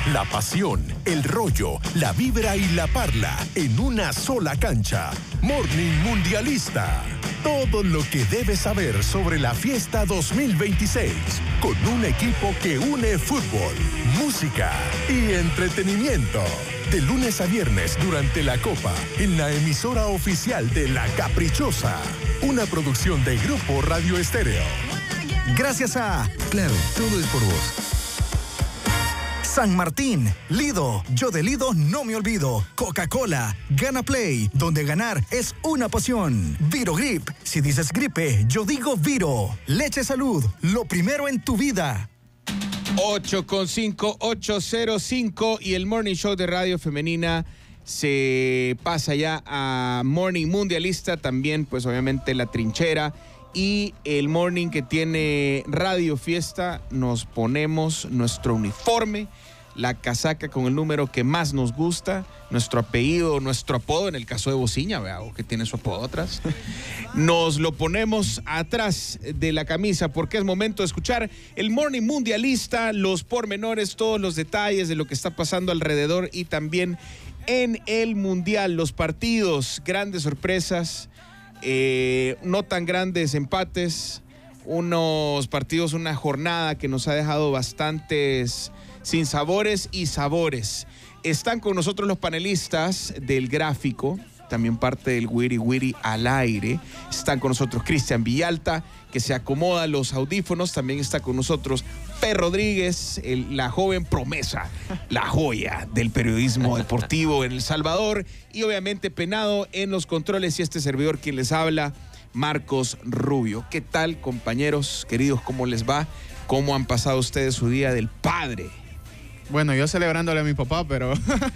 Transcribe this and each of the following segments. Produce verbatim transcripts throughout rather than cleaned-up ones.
la pasión, el rollo, la vibra y la parla en una sola cancha. Morning Mundialista. Todo lo que debes saber sobre la fiesta dos mil veintiséis, con un equipo que une fútbol, música y entretenimiento. De lunes a viernes durante la Copa, en la emisora oficial de La Caprichosa. Una producción de Grupo Radio Estéreo. Gracias a... Claro, todo es por vos. San Martín, Lido, yo de Lido no me olvido. Coca-Cola, Gana Play, donde ganar es una pasión. Virogrip, si dices gripe, yo digo Viro. Leche Salud, lo primero en tu vida. ocho con cinco, ocho cero cinco y el Morning Show de Radio Femenina se pasa ya a Morning Mundialista, también pues obviamente La Trinchera y el Morning que tiene Radio Fiesta. Nos ponemos nuestro uniforme, la casaca con el número que más nos gusta, nuestro apellido, nuestro apodo, en el caso de Bociña, vea, que tiene su apodo atrás. Nos lo ponemos atrás de la camisa porque es momento de escuchar el Morning Mundialista, los pormenores, todos los detalles de lo que está pasando alrededor y también en el Mundial, los partidos, grandes sorpresas, eh, no tan grandes empates, unos partidos, una jornada que nos ha dejado bastantes sinsabores y sabores. Están con nosotros los panelistas del gráfico, también parte del Wiri Wiri al aire. Están con nosotros Cristian Villalta, que se acomoda los audífonos. También está con nosotros P. Rodríguez, el, la joven promesa, la joya del periodismo deportivo en El Salvador. Y obviamente penado en los controles y este servidor quien les habla, Marcos Rubio. ¿Qué tal, compañeros queridos? ¿Cómo les va? ¿Cómo han pasado ustedes su día del padre? Bueno, yo celebrándole a mi papá, pero...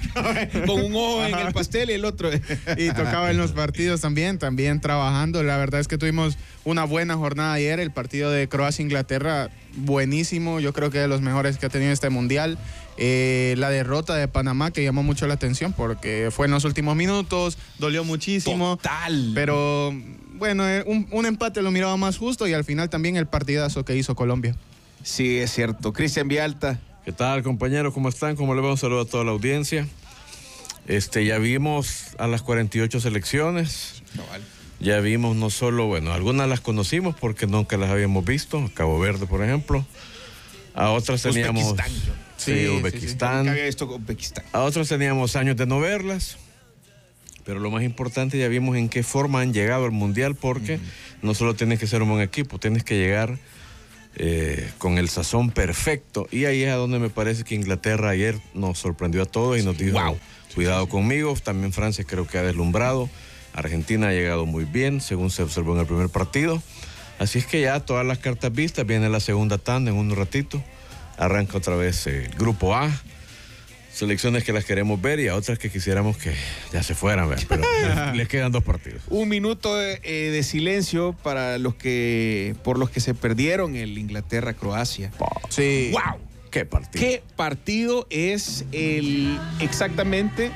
Con un ojo en el pastel y el otro... Y tocaba en los partidos también, también trabajando. La verdad es que tuvimos una buena jornada ayer. El partido de Croacia-Inglaterra, buenísimo. Yo creo que de los mejores que ha tenido este Mundial. Eh, la derrota de Panamá, que llamó mucho la atención porque fue en los últimos minutos, dolió muchísimo. Total. Pero, bueno, un, un empate lo miraba más justo y al final también el partidazo que hizo Colombia. Sí, es cierto. Cristian Villalta. ¿Qué tal, compañeros? ¿Cómo están? ¿Cómo les va? Un saludo a toda la audiencia. Este, ya vimos a las cuarenta y ocho selecciones. No, vale. Ya vimos no solo, bueno, algunas las conocimos porque nunca las habíamos visto. Cabo Verde, por ejemplo. A otras teníamos... Uzbekistán. Sí, Sí, Uzbekistán. Sí, sí. Nunca había visto Uzbekistán. A otras teníamos años de no verlas. Pero lo más importante, ya vimos en qué forma han llegado al Mundial porque uh-huh. no solo tienes que ser un buen equipo, tienes que llegar... Eh, con el sazón perfecto, y ahí es a donde me parece que Inglaterra ayer nos sorprendió a todos y nos dijo, wow, cuidado conmigo. También Francia creo que ha deslumbrado, Argentina ha llegado muy bien según se observó en el primer partido, así es que ya todas las cartas vistas, viene la segunda tanda en un ratito, arranca otra vez el eh, grupo A, selecciones que las queremos ver y a otras que quisiéramos que ya se fueran, ¿ver? Pero les, les quedan dos partidos. Un minuto de, eh, de silencio para los que por los que se perdieron el Inglaterra-Croacia. Sí. ¡Wow! ¡Qué partido! ¿Qué partido es el exactamente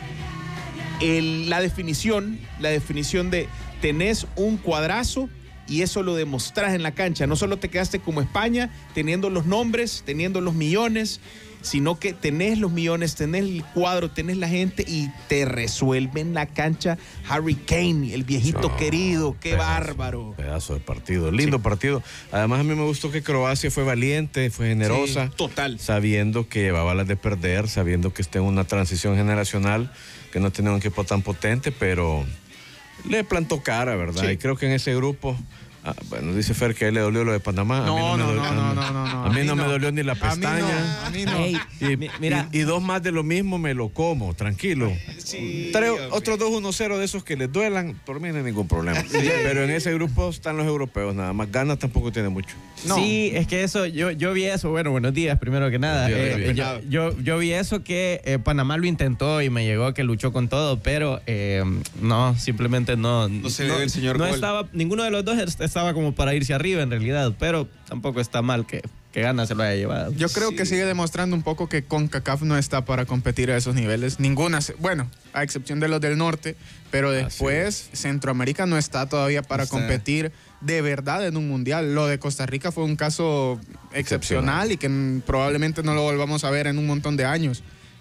el, la definición, la definición de tenés un cuadrazo y eso lo demostrás en la cancha? No solo te quedaste como España teniendo los nombres, teniendo los millones, sino que tenés los millones, tenés el cuadro, tenés la gente y te resuelven la cancha. Harry Kane, el viejito no, querido, qué pedazo, bárbaro. Pedazo de partido, lindo sí. partido. Además a mí me gustó que Croacia fue valiente, fue generosa. Sí, total. Sabiendo que llevaba las de perder, sabiendo que está en una transición generacional, que no tenía un equipo tan potente, pero le plantó cara, ¿verdad? Sí. Y creo que en ese grupo... Ah, bueno, dice Fer que a él le dolió lo de Panamá. No, a mí no, no, me no, dolió, no, no, no, no. A mí, a mí no, no me dolió ni la pestaña. A mí no. A mí no. Hey, y, mira. Y, y dos más de lo mismo me lo como, tranquilo. Sí, Tres, otros dos uno cero de esos que les duelan, por mí no hay ningún problema. Sí. Pero en ese grupo están los europeos, nada más. Ghana tampoco tiene mucho. No. Sí, es que eso, yo, yo vi eso, bueno, buenos días primero que nada. Días, eh, yo, yo, yo vi eso que eh, Panamá lo intentó y me llegó que luchó con todo, pero eh, no, simplemente no. No se le ve el señor No gol. estaba, ninguno de los dos estaba como para irse arriba en realidad, pero tampoco está mal que, que Ghana se lo haya llevado. Yo creo sí. que sigue demostrando un poco que CONCACAF no está para competir a esos niveles. Ninguna, bueno, a excepción de los del norte, pero después Centroamérica no está todavía para está. competir de verdad en un mundial. Lo de Costa Rica fue un caso excepcional, excepcional. y que probablemente no lo volvamos a ver en un montón de años.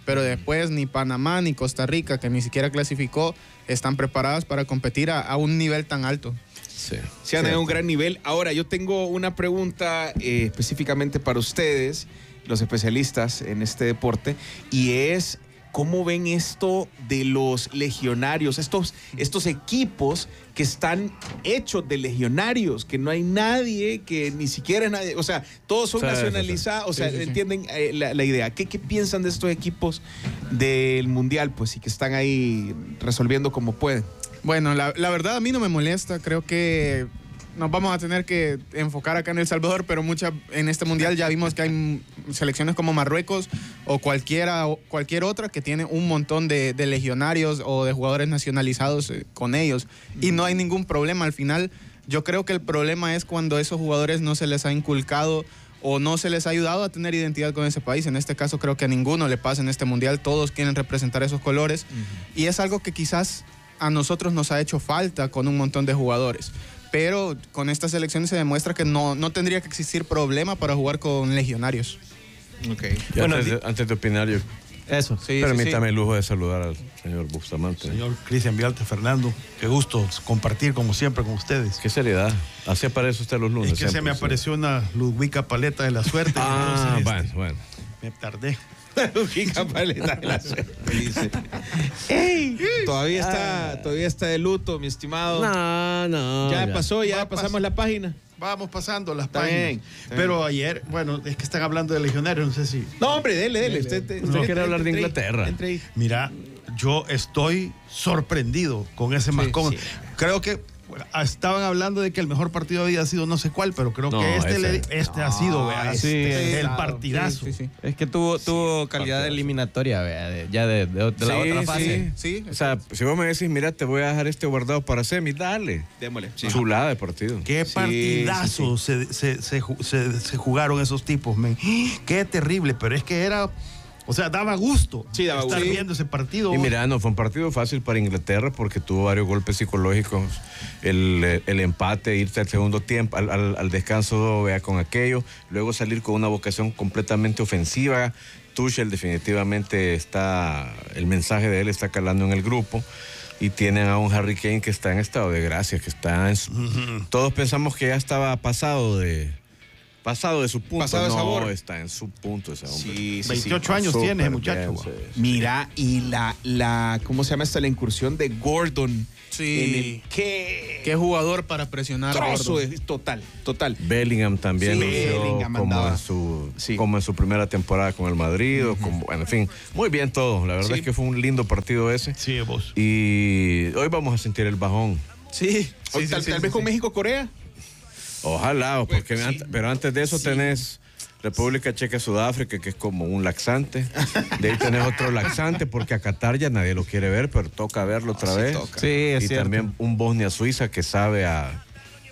pero después ni Panamá ni Costa Rica, que ni siquiera clasificó, están preparadas para competir a, a un nivel tan alto. Sí, sí han tenido un gran nivel. Ahora, yo tengo una pregunta eh, específicamente para ustedes, los especialistas en este deporte, y es, ¿cómo ven esto de los legionarios? Estos, estos equipos que están hechos de legionarios, que no hay nadie, que ni siquiera nadie, o sea, todos son sí, nacionalizados, o sea, sí, sí, entienden eh, la, la idea. ¿Qué, ¿Qué piensan de estos equipos del Mundial, pues, y que están ahí resolviendo como pueden? Bueno, la, la verdad a mí no me molesta, creo que nos vamos a tener que enfocar acá en El Salvador, pero mucha, en este mundial ya vimos que hay selecciones como Marruecos o cualquiera, o cualquier otra que tiene un montón de, de legionarios o de jugadores nacionalizados eh, con ellos, y no hay ningún problema. Al final, yo creo que el problema es cuando a esos jugadores no se les ha inculcado o no se les ha ayudado a tener identidad con ese país. En este caso creo que a ninguno le pasa en este mundial, todos quieren representar esos colores, uh-huh. y es algo que quizás a nosotros nos ha hecho falta con un montón de jugadores. Pero con estas elecciones se demuestra que no, no tendría que existir problema para jugar con legionarios. Okay. Bueno, antes, de, antes de opinar, yo eso, sí, permítame sí, sí. el lujo de saludar al señor Bustamante. Señor Cristian Vialte, Fernando, qué gusto compartir como siempre con ustedes. Qué seriedad. Así aparece usted los lunes. Es que siempre, se me sí. apareció una Ludwika Paleta de la Suerte. Ah, entonces, bueno, este, bueno. Me tardé. Ludwika Paleta de la Suerte. Dice. ¡Ey! Todavía está, todavía está de luto, mi estimado. No, no. Ya, ya. pasó, ya Va, pasamos pas- la página. Vamos pasando las Está páginas. bien, está Pero bien. ayer, bueno, es que están hablando de legionarios, no sé si... No, hombre, dele, dele. Usted, No usted quiere entre, hablar de entre, Inglaterra. entre ahí. Mira, yo estoy sorprendido con ese Sí, mascón. sí. Creo que bueno, estaban hablando de que el mejor partido había sido no sé cuál, pero creo No, que este, ese. le- este ha sido, vea, sí, este, el claro. partidazo. Sí, sí, sí. Es que tuvo, tuvo calidad partidazo. eliminatoria, vea, de- ya de, de- de la Sí, otra fase. Sí, O sea, si vos me decís, mira, te voy a dejar este guardado para semi, dale. Démosle. Sí. Chulada de partido. Qué Sí, partidazo Se, se, se, ju- se- se jugaron esos tipos, men. Qué terrible, pero es que era, o sea, daba gusto Sí, daba estar gusto. viendo ese partido. Y mira, no fue un partido fácil para Inglaterra porque tuvo varios golpes psicológicos. El, el empate, irse al segundo tiempo, al, al, al descanso, vea, con aquello. Luego salir con una vocación completamente ofensiva. Tuchel definitivamente está, el mensaje de él está calando en el grupo. Y tienen a un Harry Kane que está en estado de gracia, que está en su, uh-huh. Todos pensamos que ya estaba pasado de... Pasado de su punto. Pasado de no, sabor. está en su punto ese hombre. Sí, sí, veintiocho sí. años Súper tiene ese muchacho. bien, sí, sí. Mira, y la, la, ¿cómo se llama esta? La incursión de Gordon. Sí. En el, ¿Qué? Qué jugador para presionar. trozo Gordon. de, total, total. Bellingham también Sí, lució Bellingham como, andaba. en su, Sí. como en su primera temporada con el Madrid. Uh-huh. o como, bueno, en fin, muy bien todo. La verdad Sí. es que fue un lindo partido ese. Sí, vos. Y hoy vamos a sentir el bajón. Sí, sí, O sí, tal, sí, tal sí, vez sí. con México-Corea. Ojalá, porque Pues, sí. ant- pero antes de eso Sí. tenés República Checa, Sudáfrica, que es como un laxante. De ahí tenés otro laxante, porque a Qatar ya nadie lo quiere ver, pero toca verlo otra sí vez. toca. Sí, es y cierto. también un Bosnia-Suiza que sabe a...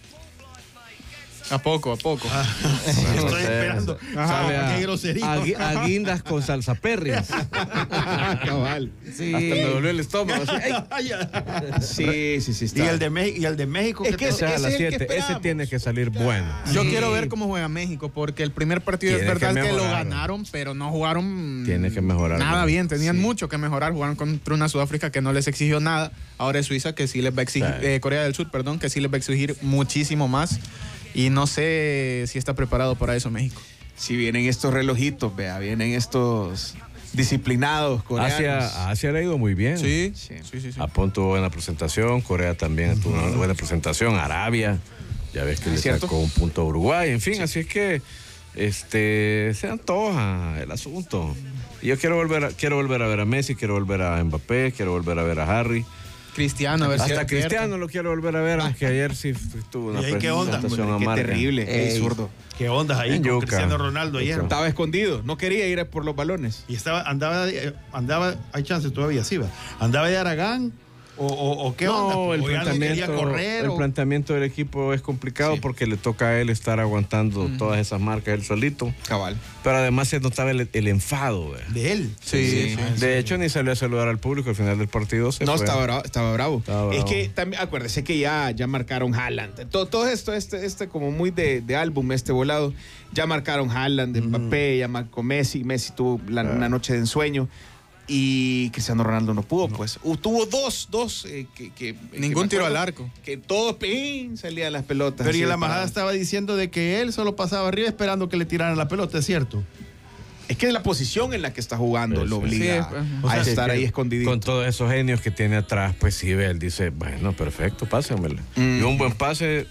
A poco, a poco. Estoy no sé, esperando. sabe Ajá, a, qué grosería. a gui- a guindas con salsa perris. Cabal. Sí. Hasta me dolió el estómago. así, ¡ay! Ay, ay. Sí, sí, sí. Y Está. el de México, y el de México Es que que O te- sea, a ese las es el que siete. Ese esperamos. tiene que salir bueno. Yo Sí. quiero ver cómo juega México, porque el primer partido Tiene es verdad que que, lo mejorar. ganaron, pero no jugaron Tiene que mejorar. nada bien. Tenían Sí. mucho que mejorar. Jugaron contra una Sudáfrica que no les exigió nada. Ahora es Suiza, que sí les va a exigir, Sí. eh, Corea del Sur, perdón, que sí les va a exigir muchísimo más. Y no sé si está preparado para eso México. Si vienen estos relojitos, vea, vienen estos disciplinados coreanos. Asia, Asia le ha ido muy bien. Sí, Sí. sí, sí. sí. Japón tuvo buena presentación, Corea también tuvo una buena presentación, Arabia, ya ves que ¿Es le cierto? sacó un punto a Uruguay, en fin, así es que este se antoja el asunto. Y yo quiero volver, a, quiero volver a ver a Messi, quiero volver a Mbappé, quiero volver a ver a Harry. Cristiano, a ver si Hasta es Cristiano lo quiero volver a ver, aunque ayer sí f- tuvo una ¿Y ahí qué onda? presentación Qué amarga. terrible, qué Ey. zurdo. ¿Qué ondas ahí En con Yuca. Cristiano Ronaldo ayer? Yuca. Estaba escondido, no quería ir por los balones. Y estaba, andaba, eh, andaba, hay chance todavía, sí va. Andaba de Aragán o, o, o qué onda. No, el O ya no quería planteamiento, correr. el o- planteamiento del equipo es complicado Sí. porque le toca a él estar aguantando todas esas marcas él solito. Cabal. Pero además se notaba el, el enfado. ¿verdad? De él. Sí, sí. De hecho, ni salió a saludar al público al final del partido. Se No, fue. estaba bravo, estaba bravo. Estaba bravo. Es que también, acuérdese que ya, ya marcaron Haaland. Todo, todo esto, este, este como muy de, de álbum, este volado. Ya marcaron Haaland, Mbappé, ya marcó Messi. Messi tuvo la- una noche de ensueño. y Cristiano Ronaldo no pudo, no. pues. Uh, tuvo dos, dos. Eh, que, que, Ningún que tiro al arco. Que todos pin, salían las pelotas. Pero y la embajada estaba diciendo de que él solo pasaba arriba esperando que le tiraran la pelota, ¿es cierto? Es que la posición en la que está jugando sí, lo obliga sí, pues, a sea, estar ahí escondidito. Con todos esos genios que tiene atrás, pues sí, él dice, bueno, perfecto, pásenmelo. Mm. Y un buen pase...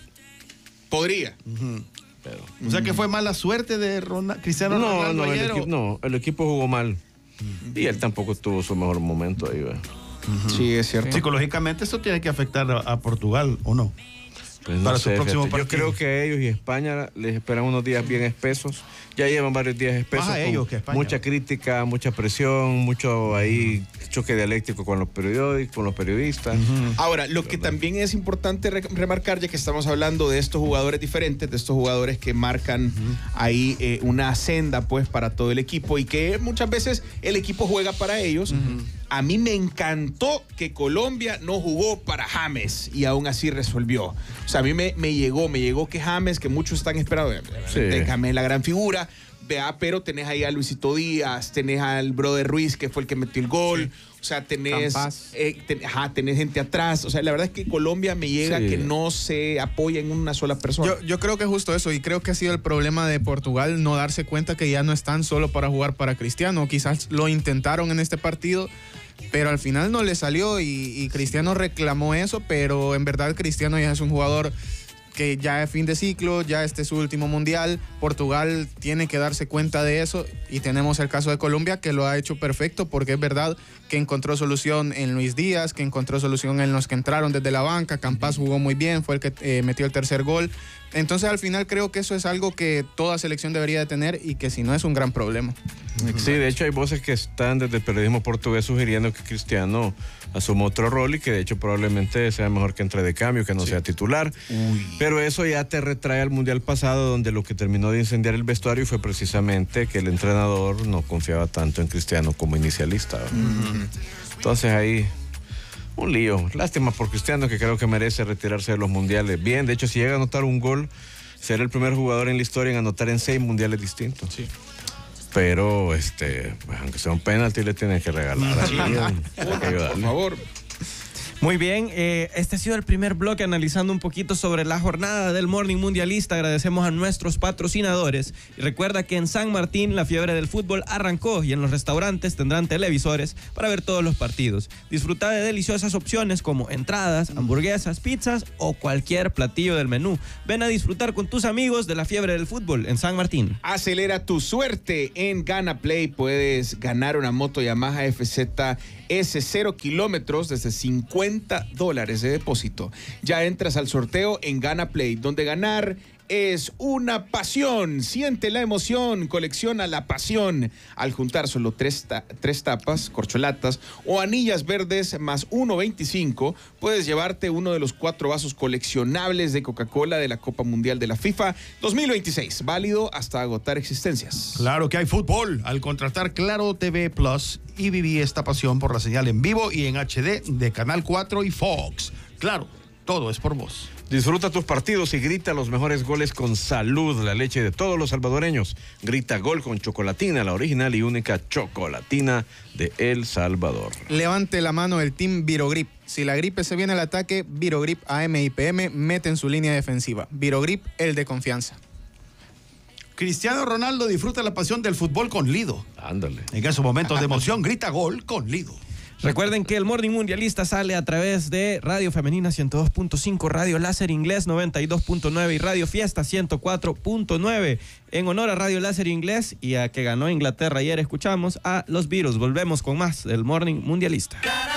Podría. Uh-huh. Pero, o sea que fue mala suerte de Ronald, Cristiano no, Ronaldo no, ayer, el equipo, no, el equipo jugó mal. Uh-huh. Y él tampoco tuvo su mejor momento ahí, ¿verdad? Uh-huh. Sí, es cierto. Psicológicamente eso tiene que afectar a, a Portugal, ¿o no? Pues no para sé, su próximo partido. Yo creo que a ellos y a España les esperan unos días bien espesos. Ya llevan varios días espesos. Más a ellos que a España. Mucha crítica, mucha presión, mucho ahí choque dialéctico con los periódicos, con los periodistas. Uh-huh. Ahora, lo que también es importante re- remarcar, ya que estamos hablando de estos jugadores diferentes, de estos jugadores que marcan uh-huh. ahí eh, una senda pues para todo el equipo y que muchas veces el equipo juega para ellos. Uh-huh. A mí me encantó que Colombia no jugó para James y aún así resolvió. O sea, a mí me, me llegó, me llegó que James, que muchos están esperando, sí. James es la gran figura, vea, pero tenés ahí a Luisito Díaz, tenés al brother Ruiz, que fue el que metió el gol. Sí. O sea, tenés, eh, ten, ajá, tenés gente atrás. O sea, la verdad es que Colombia me llega sí. que no se apoya en una sola persona. Yo, yo creo que es justo eso, y creo que ha sido el problema de Portugal, no darse cuenta que ya no están solo para jugar para Cristiano. Quizás lo intentaron en este partido, pero al final no le salió y, y Cristiano reclamó eso, pero en verdad Cristiano ya es un jugador que ya es fin de ciclo, ya este es su último mundial. Portugal tiene que darse cuenta de eso y tenemos el caso de Colombia que lo ha hecho perfecto, porque es verdad que encontró solución en Luis Díaz, que encontró solución en los que entraron desde la banca. Campas jugó muy bien, fue el que eh, metió el tercer gol. Entonces al final creo que eso es algo que toda selección debería de tener y que si no es un gran problema. Sí, de hecho hay voces que están desde el periodismo portugués sugiriendo que Cristiano asuma otro rol y que de hecho probablemente sea mejor que entre de cambio, que no sí. sea titular. Uy. Pero eso ya te retrae al mundial pasado, donde lo que terminó de incendiar el vestuario fue precisamente que el entrenador no confiaba tanto en Cristiano como inicialista. Uh-huh. Entonces ahí un lío. Lástima por Cristiano, que creo que merece retirarse de los mundiales. Bien, de hecho, si llega a anotar un gol, será el primer jugador en la historia en anotar en seis mundiales distintos. Sí. Pero, este, pues, aunque sea un penalti, le tienen que regalar. Sí. Por favor. Muy bien, eh, este ha sido el primer bloque analizando un poquito sobre la jornada del Morning Mundialista. Agradecemos a nuestros patrocinadores y recuerda que en San Martín la fiebre del fútbol arrancó y en los restaurantes tendrán televisores para ver todos los partidos. Disfruta de deliciosas opciones como entradas, hamburguesas, pizzas o cualquier platillo del menú. Ven a disfrutar con tus amigos de la fiebre del fútbol en San Martín. Acelera tu suerte en Gana Play. Puedes ganar una moto Yamaha F Z S cero kilómetros desde cincuenta dólares de depósito. Ya entras al sorteo en Gana Play, donde ganar es una pasión. Siente la emoción, colecciona la pasión. Al juntar solo tres, ta- tres tapas, corcholatas o anillas verdes más uno veinticinco, puedes llevarte uno de los cuatro vasos coleccionables de Coca-Cola de la Copa Mundial de la FIFA dos mil veintiséis, válido hasta agotar existencias. Claro que hay fútbol. Al contratar Claro T V Plus y viví esta pasión por la señal en vivo y en H D de Canal cuatro y Fox. Claro, todo es por vos. Disfruta tus partidos y grita los mejores goles con Salud, la leche de todos los salvadoreños. Grita gol con Chocolatina, la original y única Chocolatina de El Salvador. Levante la mano el Team Virogrip. Si la gripe se viene al ataque, Virogrip A M y P M mete en su línea defensiva. Virogrip, el de confianza. Cristiano Ronaldo disfruta la pasión del fútbol con Lido. Ándale. En esos momentos de emoción, grita gol con Lido. Recuerden que el Morning Mundialista sale a través de Radio Femenina ciento dos punto cinco, Radio Láser Inglés noventa y dos punto nueve y Radio Fiesta ciento cuatro punto nueve. En honor a Radio Láser Inglés y a que ganó Inglaterra ayer, escuchamos a los Beatles. Volvemos con más del Morning Mundialista.